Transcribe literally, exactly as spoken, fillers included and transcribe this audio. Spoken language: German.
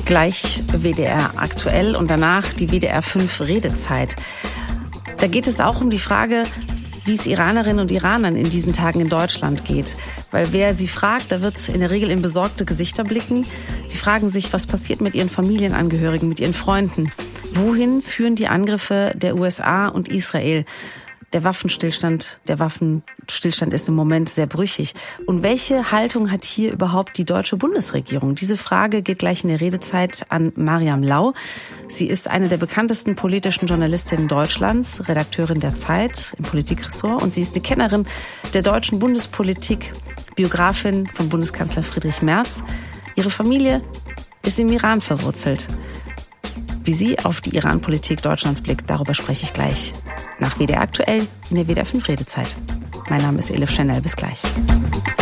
Gleich W D R aktuell und danach die W D R fünf Redezeit. Da geht es auch um die Frage, wie es Iranerinnen und Iranern in diesen Tagen in Deutschland geht. Weil wer sie fragt, da wird in der Regel in besorgte Gesichter blicken. Sie fragen sich, was passiert mit ihren Familienangehörigen, mit ihren Freunden? Wohin führen die Angriffe der U S A und Israel? Der Waffenstillstand, der Waffenstillstand ist im Moment sehr brüchig. Und welche Haltung hat hier überhaupt die deutsche Bundesregierung? Diese Frage geht gleich in der Redezeit an Maryam Lau. Sie ist eine der bekanntesten politischen Journalistinnen Deutschlands, Redakteurin der Zeit im Politikressort. Und sie ist eine Kennerin der deutschen Bundespolitik, Biografin von Bundeskanzler Friedrich Merz. Ihre Familie ist im Iran verwurzelt. Wie sie auf die Iran-Politik Deutschlands blickt, darüber spreche ich gleich nach W D R aktuell in der W D R fünf Redezeit. Mein Name ist Elif Chanel. Bis gleich.